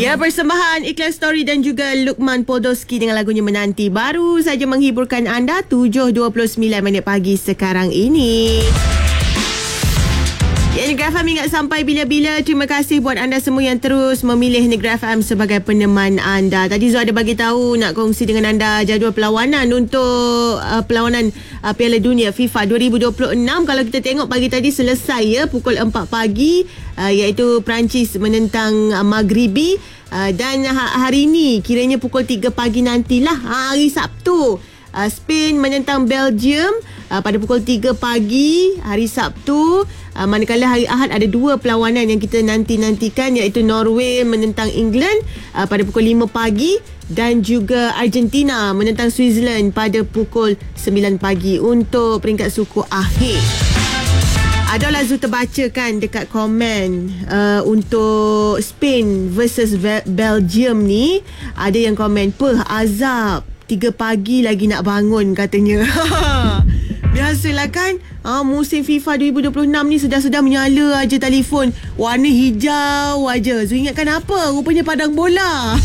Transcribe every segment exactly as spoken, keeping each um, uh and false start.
Ya, persembahan iklan story dan juga Lukman Podolski dengan lagunya Menanti baru saja menghiburkan anda tujuh dua puluh sembilan minit pagi sekarang ini. Ya, Negeri F M ingat sampai bila-bila. Terima kasih buat anda semua yang terus memilih Negeri F M sebagai peneman anda. Tadi Zul ada bagi tahu nak kongsi dengan anda jadual perlawanan untuk uh, perlawanan uh, Piala Dunia FIFA dua ribu dua puluh enam. Kalau kita tengok pagi tadi selesai ya pukul empat pagi uh, iaitu Perancis menentang uh, Maghribi uh, dan uh, hari ini kiranya pukul tiga pagi nantilah uh, hari Sabtu uh, Spain menentang Belgium uh, pada pukul tiga pagi hari Sabtu. Uh, manakala hari Ahad ada dua perlawanan yang kita nanti-nantikan iaitu Norway menentang England uh, pada pukul lima pagi dan juga Argentina menentang Switzerland pada pukul sembilan pagi untuk peringkat suku akhir. Adalah Zul terbaca kan dekat komen uh, untuk Spain versus Belgium ni, ada yang komen, "Peh, azab, tiga pagi lagi nak bangun," katanya. Biasalah kan, ha, musim FIFA dua ribu dua puluh enam ni sedar-sedar menyala aja telefon warna hijau aja. Zul ingatkan apa? Rupanya padang bola.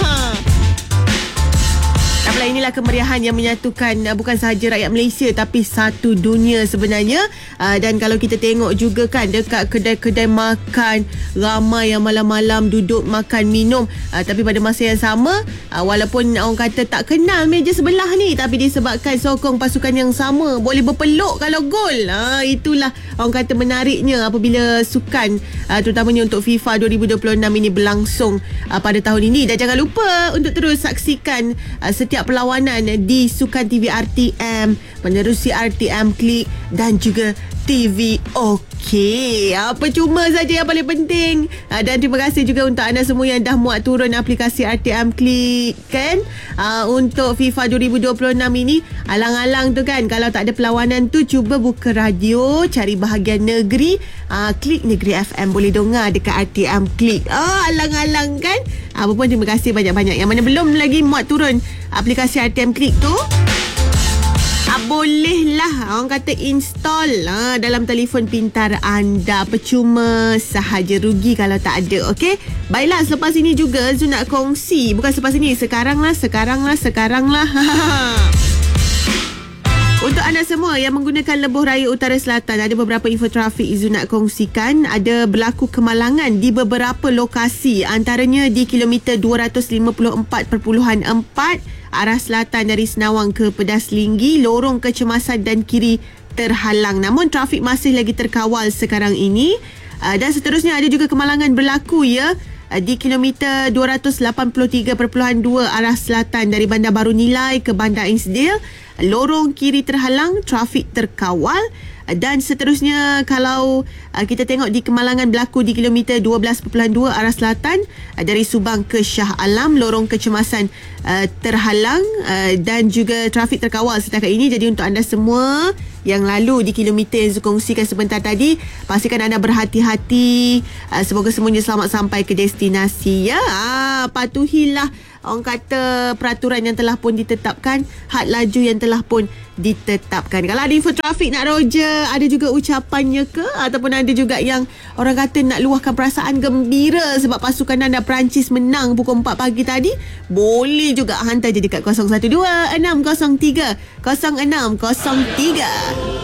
Apalah, inilah kemeriahan yang menyatukan uh, bukan sahaja rakyat Malaysia tapi satu dunia sebenarnya. Uh, dan kalau kita tengok juga kan dekat kedai-kedai makan, ramai yang malam-malam duduk makan minum. Uh, tapi pada masa yang sama, uh, walaupun orang kata tak kenal meja sebelah ni, tapi disebabkan sokong pasukan yang sama, boleh berpeluk kalau gol. Uh, itulah orang kata menariknya apabila sukan uh, terutamanya untuk FIFA dua ribu dua puluh enam ini berlangsung uh, pada tahun ini. Dan jangan lupa untuk terus saksikan uh, setiap perlawanan di Sukan T V R T M, menerusi R T M Klik dan juga T V OK. Apa cuma saja yang paling penting. Dan terima kasih juga untuk anda semua yang dah muat turun aplikasi R T M Klik kan. Uh, untuk FIFA dua ribu dua puluh enam ini, alang-alang tu kan, kalau tak ada perlawanan tu, cuba buka radio, cari bahagian negeri, uh, klik Negeri F M, boleh dengar dekat R T M Klik. Oh, alang-alang kan. Apa pun terima kasih banyak-banyak. Yang mana belum lagi muat turun aplikasi R T M Klik tu, ah, bolehlah orang kata install ah, dalam telefon pintar anda. Percuma sahaja, rugi kalau tak ada. Okey, baiklah, selepas ini juga Zul nak kongsi, bukan selepas ini, sekarang lah sekarang lah sekarang lah untuk anda semua yang menggunakan lebuh raya utara selatan, ada beberapa info trafik Zul nak kongsikan. Ada berlaku kemalangan di beberapa lokasi, antaranya di kilometer dua ratus lima puluh empat perpuluhan empat arah selatan dari Senawang ke Pedas Linggi, lorong kecemasan dan kiri terhalang. Namun trafik masih lagi terkawal sekarang ini. Dan seterusnya ada juga kemalangan berlaku ya di kilometer dua ratus lapan puluh tiga perpuluhan dua arah selatan dari Bandar Baru Nilai ke Bandar Ainsdale, lorong kiri terhalang, trafik terkawal. Dan seterusnya kalau uh, kita tengok di kemalangan berlaku di kilometer dua belas perpuluhan dua arah selatan uh, dari Subang ke Shah Alam, lorong kecemasan uh, terhalang uh, dan juga trafik terkawal setakat ini. Jadi untuk anda semua yang lalu di kilometer yang saya kongsikan sebentar tadi, pastikan anda berhati-hati. Uh, semoga semuanya selamat sampai ke destinasi ya. Ah, patuhilah orang kata peraturan yang telah pun ditetapkan, had laju yang telah pun ditetapkan. Kalau ada info trafik nak roja, ada juga ucapannya ke, ataupun ada juga yang orang kata nak luahkan perasaan gembira sebab pasukan anda Perancis menang pukul empat pagi tadi, boleh juga hantar je dekat kosong satu dua enam kosong tiga kosong enam kosong tiga.